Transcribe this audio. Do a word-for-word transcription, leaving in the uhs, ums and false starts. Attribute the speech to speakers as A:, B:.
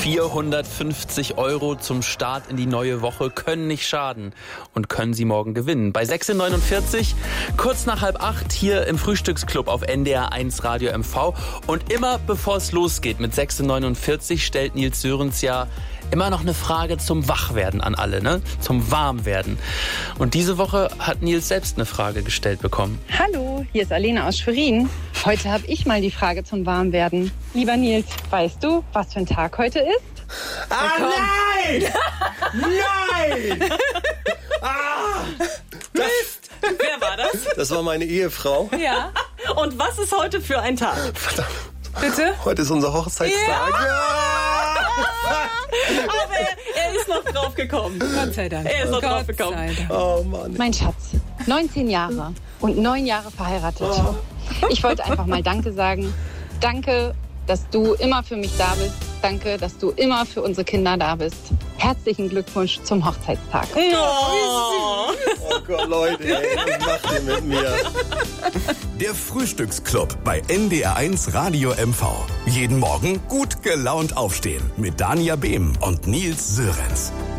A: vierhundertfünfzig Euro zum Start in die neue Woche können nicht schaden und können Sie morgen gewinnen. Bei sechzehn Uhr neunundvierzig, kurz nach halb acht, hier im Frühstücksclub auf N D R eins Radio M V. Und immer bevor es losgeht mit sechzehn Uhr neunundvierzig, stellt Nils Sörensen ja immer noch eine Frage zum Wachwerden an alle, ne? Zum Warmwerden. Und diese Woche hat Nils selbst eine Frage gestellt bekommen.
B: Hallo, hier ist Alena aus Schwerin. Heute habe ich mal die Frage zum Warmwerden. Lieber Nils, weißt du, was für ein Tag heute ist?
C: Ah, nein! Nein! Ah!
D: Mist! Wer war das?
C: Das war meine Ehefrau.
D: Ja. Und was ist heute für ein Tag?
C: Verdammt.
D: Bitte?
C: Heute ist unser Hochzeitstag.
D: Ja! Aber er, er ist noch drauf gekommen.
B: Gott sei Dank.
D: Er ist noch
B: Gott
D: drauf gekommen.
C: Oh Mann.
B: Mein Schatz, neunzehn Jahre und neun Jahre verheiratet.
C: Oh.
B: Ich wollte einfach mal Danke sagen. Danke, dass du immer für mich da bist. Danke, dass du immer für unsere Kinder da bist. Herzlichen Glückwunsch zum Hochzeitstag.
D: Oh.
C: Oh Gott, Leute, ey, was macht ihr mit mir?
E: Der Frühstücksclub bei N D R eins Radio M V. Jeden Morgen gut gelaunt aufstehen mit Dania Behm und Nils Sörensen.